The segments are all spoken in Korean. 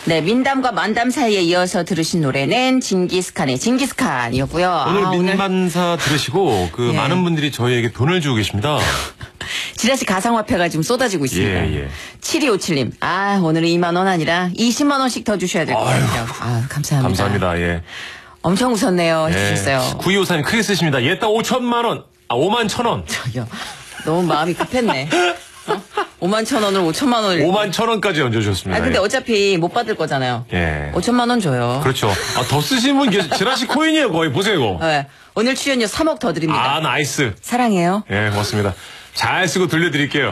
네, 민담과 만담 사이에 이어서 들으신 노래는 징기스칸의 징기스칸이었고요. 오늘 민만사 들으시고 예. 많은 분들이 저희에게 돈을 주고 계십니다. 지라시 가상화폐가 지금 쏟아지고 있습니다. 예. 7257님, 오늘은 2만 원 아니라 20만 원씩 더 주셔야 될 것 같아요. 감사합니다. 감사합니다. 예. 엄청 웃었네요. 해주셨어요. 9254님 크게 쓰십니다. 얘따 5천만 원. 5만 1,000원. 저기요. 너무 마음이 급했네. 5만 1,000원을 5천만 원을. 5만 1,000원까지 얹어주셨습니다. 근데 어차피 못 받을 거잖아요. 예. 5천만 원 줘요. 그렇죠. 더 쓰신 분 계세요. 지라시 코인이에요, 거의. 보세요, 이거. 네. 오늘 출연료 3억 더 드립니다. 나이스. 사랑해요. 예, 고맙습니다. 잘 쓰고 돌려드릴게요.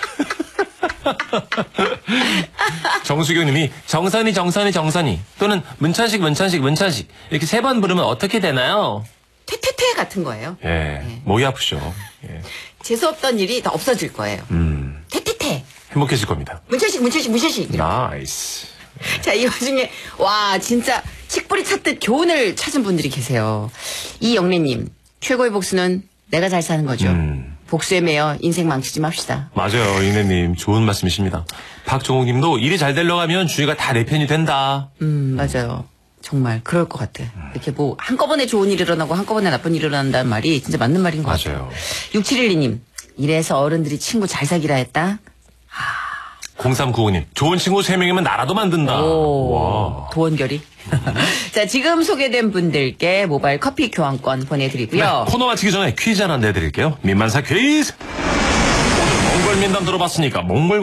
정수경님이 정선이 또는 문천식 이렇게 3번 부르면 어떻게 되나요? 퇴퇴퇴 같은 거예요. 예, 목이 아프죠. 예. 재수없던 일이 다 없어질 거예요. 퇴퇴퇴. 행복해질 겁니다. 문천식. 나이스. 자, 이 와중에 진짜 식불이 찼듯 교훈을 찾은 분들이 계세요. 이영래님, 최고의 복수는 내가 잘 사는 거죠. 복수에 매여 인생 망치지 맙시다. 맞아요, 이내님 좋은 말씀이십니다. 박종욱님도 일이 잘 되려고 하면 주위가 다 내 편이 된다. 맞아요. 정말 그럴 것 같아. 이렇게 한꺼번에 좋은 일이 일어나고 한꺼번에 나쁜 일이 일어난다는 말이 진짜 맞는 말인 것 같아요. 6712님, 이래서 어른들이 친구 잘 사귀라 했다. 0395님, 좋은 친구 3명이면 나라도 만든다. 와. 도원결이. 자, 지금 소개된 분들께 모바일 커피 교환권 보내드리고요. 네, 코너 마치기 전에 퀴즈 하나 내드릴게요. 민만사 퀴즈. 오늘 몽골 민담 들어봤으니까 몽골